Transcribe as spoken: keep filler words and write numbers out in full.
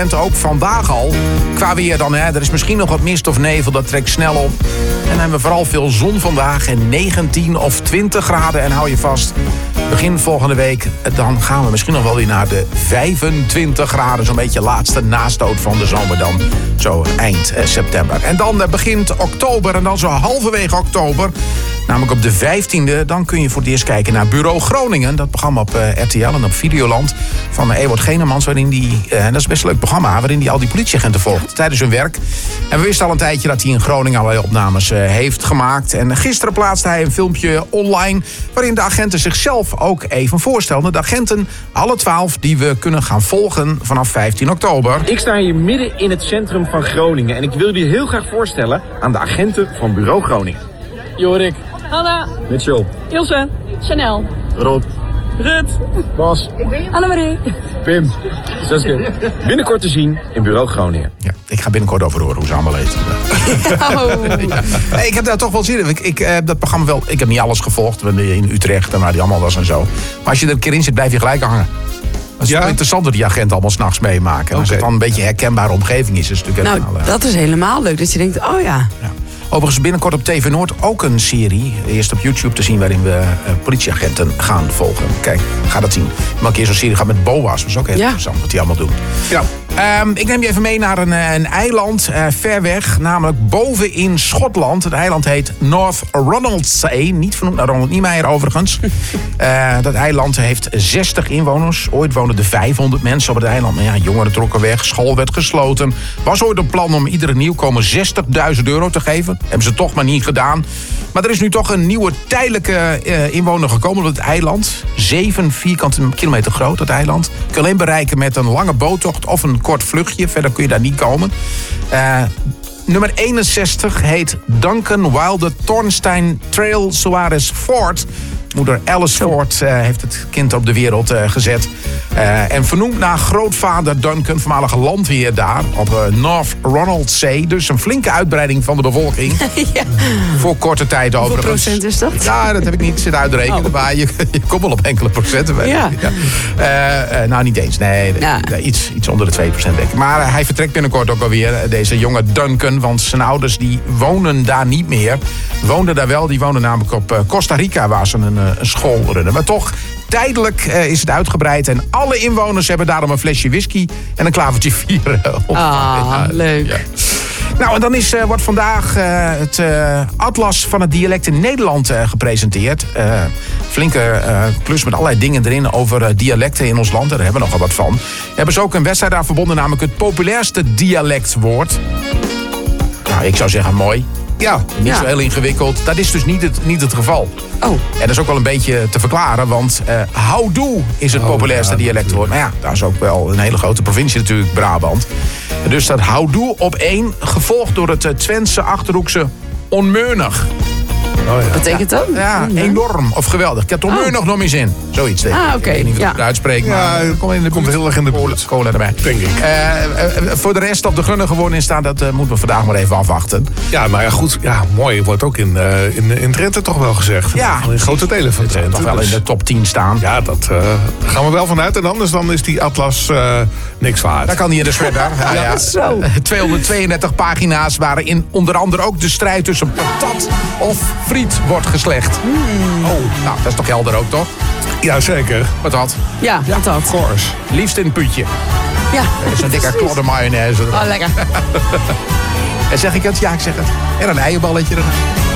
En ook vandaag al, qua weer dan, hè, er is misschien nog wat mist of nevel, dat trekt snel op. En dan hebben we vooral veel zon vandaag en negentien of twintig graden. En hou je vast, begin volgende week, dan gaan we misschien nog wel weer naar de vijfentwintig graden. Zo'n beetje laatste nastoot van de zomer dan, zo eind eh, september. En dan eh, begint oktober en dan zo halverwege oktober, namelijk op de vijftiende, dan kun je voor het eerst kijken naar Bureau Groningen. Dat programma op eh, R T L en op Videoland van Ewart Genemans, waarin die, eh, dat is best een leuk programma, waarin hij al die politieagenten volgt tijdens hun werk. En we wisten al een tijdje dat hij in Groningen allerlei opnames uh, heeft gemaakt. En gisteren plaatste hij een filmpje online waarin de agenten zichzelf ook even voorstelden. De agenten, alle twaalf, die we kunnen gaan volgen vanaf vijftien oktober. Ik sta hier midden in het centrum van Groningen en ik wil jullie heel graag voorstellen aan de agenten van Bureau Groningen. Jorik. Hanna. Mitchell. Ilse. Chanel. Rob. Rut. Bas. Annemarie. Pim. Suske. Binnenkort te zien in Bureau Groningen. Ja, ik ga binnenkort over horen hoe ze allemaal eten. Oh. Ja. Hey, ik heb daar toch wel zin in. Ik, ik heb dat programma wel. Ik heb niet alles gevolgd in Utrecht en waar die allemaal was en zo. Maar als je er een keer in zit, blijf je gelijk hangen. Het is ja? wel interessant dat die agenten allemaal 's nachts meemaken. En als okay. het dan een beetje een herkenbare omgeving is, is het natuurlijk nou, helemaal, dat is helemaal leuk. Dat je denkt, oh ja. ja. Overigens binnenkort op T V Noord ook een serie. Eerst op YouTube te zien waarin we uh, politieagenten gaan volgen. Kijk, ga dat zien. Maar een keer zo'n serie gaat met boa's. Dat is ook heel ja. interessant wat die allemaal doen. Ja. Um, ik neem je even mee naar een, een eiland uh, ver weg. Namelijk boven in Schotland. Het eiland heet North Ronaldsay. Niet vernoemd naar Ronald Niemeyer overigens. uh, dat eiland heeft zestig inwoners. Ooit woonden er vijfhonderd mensen op het eiland. Maar ja, jongeren trokken weg. School werd gesloten. Was ooit een plan om iedere nieuwkomer zestigduizend euro te geven. Hebben ze toch maar niet gedaan. Maar er is nu toch een nieuwe tijdelijke uh, inwoner gekomen op het eiland. Zeven vierkante kilometer groot, het eiland. Kun je alleen bereiken met een lange boottocht of een kort vluchtje. Verder kun je daar niet komen. Uh, nummer eenenzestig heet Duncan Wilder Thornstein Trail Suarez Fort. Moeder Alice Ford uh, heeft het kind op de wereld uh, gezet. Uh, en vernoemd naar grootvader Duncan, voormalige landheer daar op uh, North Ronaldsay. Dus een flinke uitbreiding van de bevolking. ja. Voor korte tijd overigens. Hoeveel procent is dat? Ja, dat heb ik niet zitten uitrekenen. Oh. Maar je, je komt wel op enkele procenten. Bij. Ja. Ja. Uh, uh, nou, niet eens. Nee, ja. nee iets, iets onder de twee procent denk ik. Maar uh, hij vertrekt binnenkort ook alweer, deze jonge Duncan. Want zijn ouders die wonen daar niet meer. Woonden daar wel. Die wonen namelijk op uh, Costa Rica, waar ze een een school runnen. Maar toch, tijdelijk uh, is het uitgebreid. En alle inwoners hebben daarom een flesje whisky en een klavertje vieren. Ah, ja, leuk. Ja. Nou, en dan is, uh, wordt vandaag uh, het uh, atlas van het dialect in Nederland uh, gepresenteerd. Uh, flinke uh, klus met allerlei dingen erin over uh, dialecten in ons land. Daar hebben we nogal wat van. Hebben ze ook een wedstrijd aan verbonden, namelijk het populairste dialectwoord. Nou, ik zou zeggen mooi. Ja, niet ja. zo heel ingewikkeld. Dat is dus niet het, niet het geval. Oh. En dat is ook wel een beetje te verklaren, want uh, houdoe is het oh, populairste ja, dialectwoord. Maar ja, daar is ook wel een hele grote provincie natuurlijk, Brabant. Dus dat houdoe op één, gevolgd door het uh, Twentse Achterhoekse onmeunig. Oh, ja. Wat betekent dat? Ja, ja, enorm of geweldig. Ik heb het onmeunig oh. nog eens in. Zoiets denk ik. Ah, oké. Okay. Ik weet niet of ik het ja. uitspreek, ja, maar het komt, komt heel erg in de buurt. Cola erbij. Denk ik. Uh, uh, voor de rest op de grunnen geworden in staan, dat uh, moeten we vandaag maar even afwachten. Ja, maar ja, goed. Ja, mooi. Wordt ook in, uh, in, in Drenthe toch wel gezegd. Ja. In grote delen van Drenthe. Toch wel dus. in de top tien staan. Ja, dat uh, daar gaan we wel vanuit. En anders dan is die atlas uh, niks waard. Daar kan hij in de shredder. Ja, ja. Ja, zo. tweehonderdtweeëndertig pagina's waarin onder andere ook de strijd tussen patat of friet wordt geslecht. Mm. Oh, nou, dat is toch helder ook, toch? Ja, zeker. Patat. Ja, patat. Of course. Liefst in een putje. Ja. Zo'n dikke klodder mayonaise. Oh, lekker. En zeg ik het? Ja, ik zeg het. En een eierballetje ernaar.